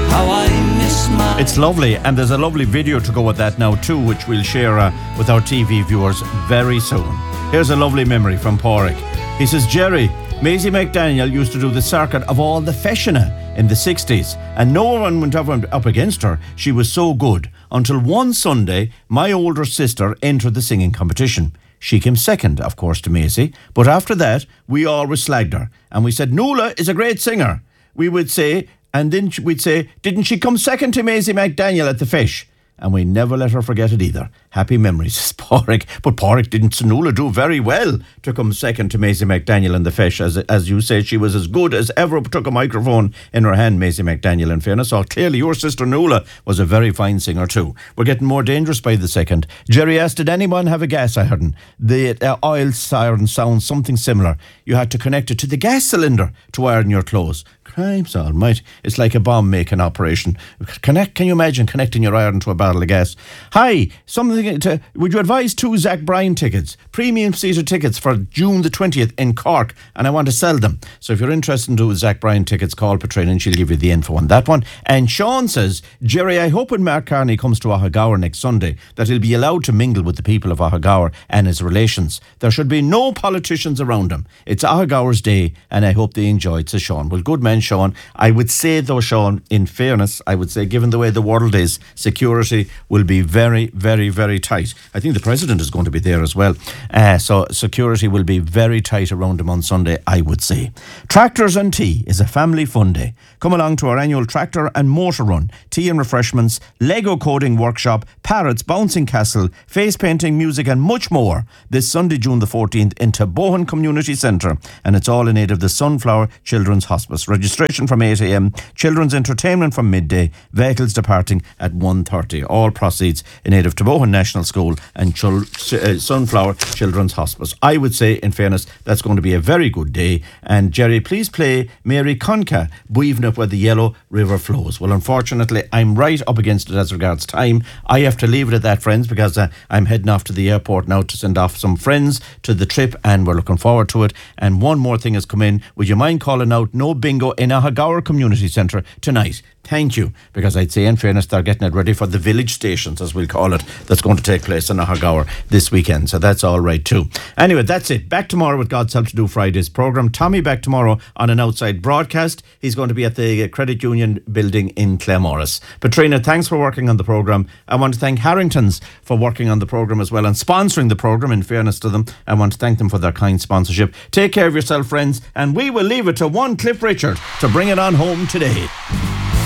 how I miss my... It's lovely, and there's a lovely video to go with that now too, which we'll share with our TV viewers very soon. Here's a lovely memory from Pádraig. He says, Jerry, Maisie McDaniel used to do the circuit of all the Feshina in the 60s, and no one went up against her. She was so good. Until one Sunday, my older sister entered the singing competition. She came second, of course, to Maisie, but after that, we always slagged her. And we said, Nuala is a great singer. We would say, and then we'd say, didn't she come second to Maisie McDaniel at the Feis? And we never let her forget it either. Happy memories, says Pádraig. But Pádraig didn't Nuala do very well to come second to Maisie McDaniel in the Feis. As you say, she was as good as ever took a microphone in her hand, Maisie McDaniel, in fairness. So clearly your sister Nuala was a very fine singer too. We're getting more dangerous by the second. Jerry asked, did anyone have a gas iron? The oil siren sounds something similar. You had to connect it to the gas cylinder to iron your clothes. Crimes almighty. It's like a bomb making operation. Can you imagine connecting your iron to a barrel of gas? Hi, would you advise 2 Zach Bryan tickets, premium seater tickets for June the 20th in Cork, and I want to sell them. So if you're interested in 2 Zach Bryan tickets, call Patrina and she'll give you the info on that one. And Sean says, Jerry, I hope when Mark Carney comes to Ahagower next Sunday that he'll be allowed to mingle with the people of Ahagower and his relations. There should be no politicians around him. It's Ahagower's day and I hope they enjoy it, says Sean. Well, good man, Sean. I would say though, Sean, in fairness, I would say given the way the world is, security will be very, very, very tight. I think the President is going to be there as well. So security will be very tight around him on Sunday, I would say. Tractors and Tea is a family fun day. Come along to our annual tractor and motor run. Tea and refreshments, Lego coding workshop, parrots, bouncing castle, face painting, music and much more. This Sunday, June the 14th in Tabohan Community Centre. And it's all in aid of the Sunflower Children's Hospice. Registration from 8 a.m, children's entertainment from midday, vehicles departing at 1:30. All proceeds in aid of Tabohan National School and Sunflower Children's Hospice. I would say, in fairness, that's going to be a very good day. And Jerry, please play Mary Conca, Buiving Up Where the Yellow River Flows. Well, unfortunately, I'm right up against it as regards time. I have to leave it at that, friends, because I'm heading off to the airport now to send off some friends to the trip, and we're looking forward to it. And one more thing has come in. Would you mind calling out no bingo in Ahagower Community Centre tonight? Thank you, because I'd say in fairness they're getting it ready for the village stations, as we'll call it, that's going to take place in Ahagower this weekend, so that's all right too. Anyway, that's it. Back tomorrow with God's help to do Friday's programme. Tommy back tomorrow on an outside broadcast. He's going to be at the Credit Union building in Claremorris. Patrina, thanks for working on the programme. I want to thank Harrington's for working on the programme as well and sponsoring the programme, in fairness to them. I want to thank them for their kind sponsorship. Take care of yourself, friends, and we will leave it to one Cliff Richard to bring it on home today.